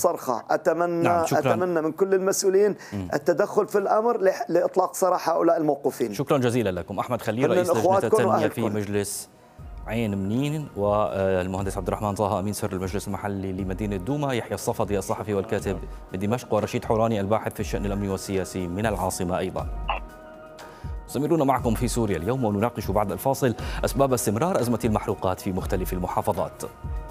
صرخة. أتمنى نعم أتمنى من كل المسؤولين التدخل في الأمر لإطلاق سراح هؤلاء الموقوفين. شكرا جزيلا لكم. أحمد خليل رئيس لجنة التنمية في مجلس عين منين، والمهندس عبد الرحمن طه أمين سر المجلس المحلي لمدينة دوما، يحيى الصفدي الصحفي والكاتب بدمشق، ورشيد حوراني الباحث في الشأن الأمني والسياسي من العاصمة أيضا. مستمرون معكم في سوريا اليوم، ونناقش بعد الفاصل أسباب استمرار أزمة المحروقات في مختلف المحافظات.